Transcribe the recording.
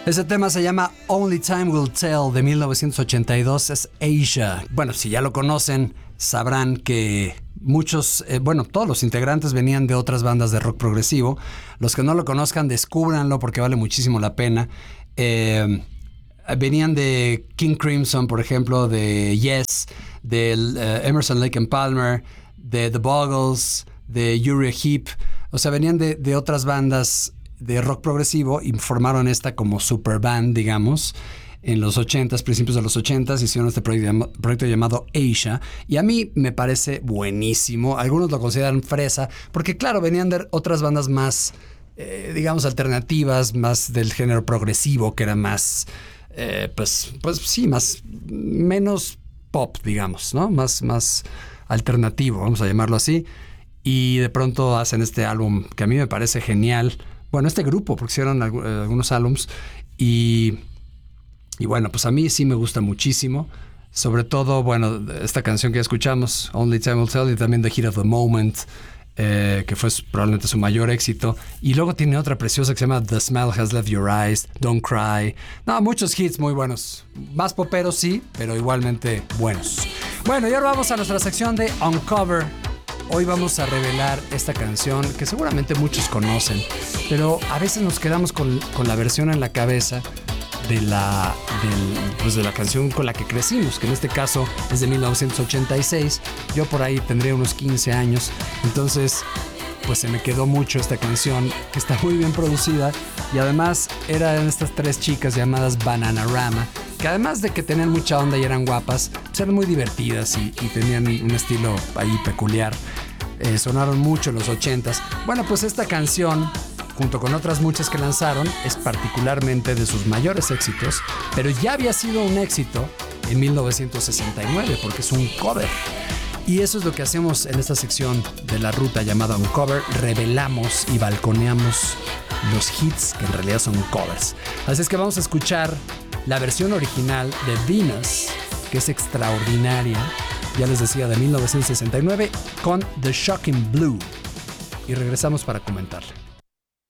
Ese tema se llama Only Time Will Tell de 1982, es Asia. Bueno, si ya lo conocen, sabrán que todos los integrantes venían de otras bandas de rock progresivo. Los que no lo conozcan, descúbranlo porque vale muchísimo la pena. Venían de King Crimson, por ejemplo, de Yes, de Emerson, Lake and Palmer, de The Buggles, de Uriah Heep. O sea, venían de otras bandas de rock progresivo y formaron esta como super band, digamos, en los 80s, principios de los 80s, hicieron este proyecto llamado Asia, y a mí me parece buenísimo. Algunos lo consideran fresa, porque claro, venían de otras bandas más, digamos, alternativas, más del género progresivo, que era más, menos pop, digamos, ¿no? Más alternativo, vamos a llamarlo así. Y de pronto hacen este álbum que a mí me parece genial. Bueno, este grupo, porque hicieron algunos álbums y bueno, pues a mí sí me gusta muchísimo. Sobre todo, bueno, esta canción que escuchamos, Only Time Will Tell, y también The Heat of the Moment, que fue probablemente su mayor éxito. Y luego tiene otra preciosa que se llama The Smile Has Left Your Eyes, Don't Cry. No, muchos hits muy buenos. Más poperos sí, pero igualmente buenos. Bueno, y ahora vamos a nuestra sección de Uncover. Hoy vamos a revelar esta canción que seguramente muchos conocen, pero a veces nos quedamos con la versión en la cabeza de la canción con la que crecimos, que en este caso es de 1986. Yo por ahí tendría unos 15 años, entonces pues se me quedó mucho esta canción, que está muy bien producida, y además eran estas tres chicas llamadas Bananarama, que además de que tenían mucha onda y eran guapas, pues eran muy divertidas y tenían un estilo ahí peculiar. Sonaron mucho en los 80s. Bueno, pues esta canción, junto con otras muchas que lanzaron, es particularmente de sus mayores éxitos, pero ya había sido un éxito en 1969, porque es un cover. Y eso es lo que hacemos en esta sección de la ruta llamada Uncover. Revelamos y balconeamos los hits que en realidad son covers. Así es que vamos a escuchar la versión original de Venus, que es extraordinaria, ya les decía, de 1969, con The Shocking Blue. Y regresamos para comentarla.